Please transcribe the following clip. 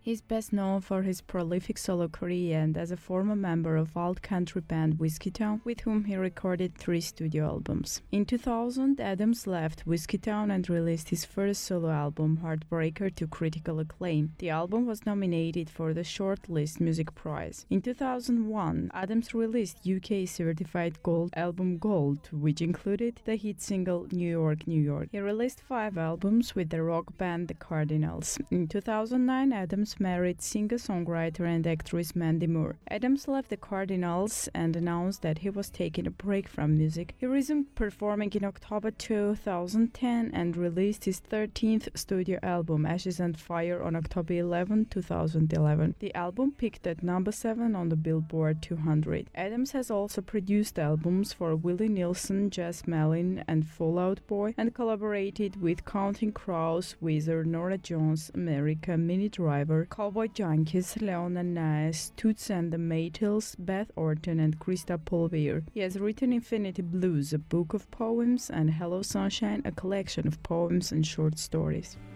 He's best known for his prolific solo career and as a former member of alt country band Whiskeytown, with whom he recorded 3 studio albums. In 2000, Adams left Whiskeytown and released his first solo album, Heartbreaker, to critical acclaim. The album was nominated for the Shortlist Music Prize. In 2001, Adams released UK certified gold album Gold, which included the hit single New York, New York. He released 5 albums with the rock band The Cardinals. In 2009, Adams married singer-songwriter and actress Mandy Moore. Adams left the Cardinals and announced that he was taking a break from music. He resumed performing in October 2010 and released his 13th studio album, Ashes and Fire, on October 11, 2011. The album peaked at number 7 on the Billboard 200. Adams has also produced albums for Willie Nelson, Jess Malin, and Fall Out Boy, and collaborated with Counting Crows, Weezer, Norah Jones, America, Minnie Driver, Cowboy Junkies, Leona Nice, Toots and the Maytals, Beth Orton, and Krista Pulver. He has written Infinity Blues, a book of poems, and Hello Sunshine, a collection of poems and short stories.